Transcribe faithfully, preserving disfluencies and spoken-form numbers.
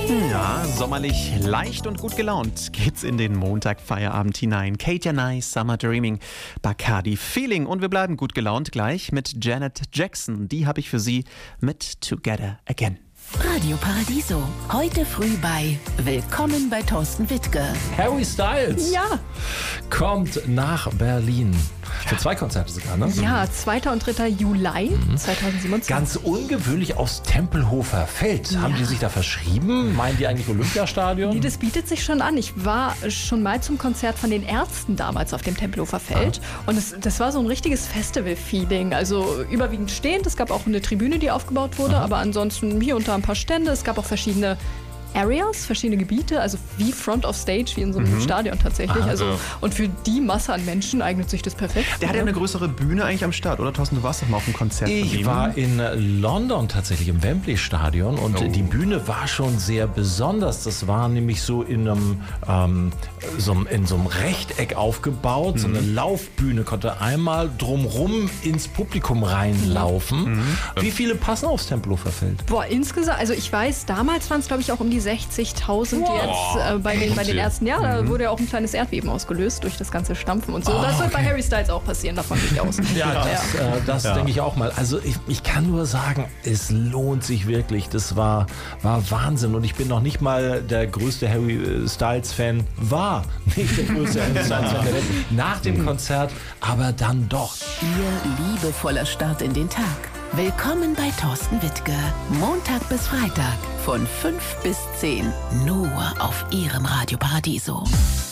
Ja, sommerlich, leicht und gut gelaunt geht's in den Montagfeierabend hinein. Kate Janai, Summer Dreaming, Bacardi Feeling. Und wir bleiben gut gelaunt gleich mit Janet Jackson. Die habe ich für Sie mit Together Again. Radio Paradiso. Heute früh bei Willkommen bei Thorsten Wittke. Harry Styles Ja. kommt nach Berlin. Für zwei Konzerte sogar, ne? Ja, zweiter und dritter Juli Mhm. zweitausendsiebenundzwanzig. Ganz ungewöhnlich aus Tempelhofer Feld. Ja. Haben die sich da verschrieben? Meinen die eigentlich Olympiastadion? Nee, das bietet sich schon an. Ich war schon mal zum Konzert von den Ärzten damals auf dem Tempelhofer Feld. Ah. Und das, das war so ein richtiges Festival-Feeling. Also überwiegend stehend. Es gab auch eine Tribüne, die aufgebaut wurde. Aha. Aber ansonsten hier und da ein paar Stände. Es gab auch verschiedene Areas, verschiedene Gebiete, also wie Front of Stage, wie in so einem mhm. Stadion tatsächlich. Ah, also, ja. Und für die Masse an Menschen eignet sich das perfekt. Der hat ja eine größere Bühne eigentlich am Start, oder Thorsten? Du warst doch mal auf einem Konzert von Ich ihm. war in London tatsächlich im Wembley-Stadion und Oh. die Bühne war schon sehr besonders. Das war nämlich so in einem, ähm, so, einem- in so einem Rechteck aufgebaut. Mhm. So eine Laufbühne, konnte einmal drumrum ins Publikum reinlaufen. Mhm. Wie viele passen aufs Tempelhofer Feld? Boah, insgesamt, also ich weiß, damals waren es glaube ich auch um die sechzigtausend Wow. jetzt äh, bei, den, bei den ersten Jahren. Da wurde ja auch ein kleines Erdbeben ausgelöst durch das ganze Stampfen und so. Oh, das wird okay. bei Harry Styles auch passieren, davon gehe ich aus. Ja, das, äh, das Ja. denke ich auch mal. Also ich, ich kann nur sagen, es lohnt sich wirklich. Das war, war Wahnsinn. Und ich bin noch nicht mal der größte Harry Styles-Fan. War nicht der größte Harry Styles-Fan der Welt. Nach dem Konzert, aber dann doch. Ihr liebevoller Start in den Tag. Willkommen bei Thorsten Wittke. Montag bis Freitag von fünf bis zehn. Nur auf Ihrem Radio Paradiso.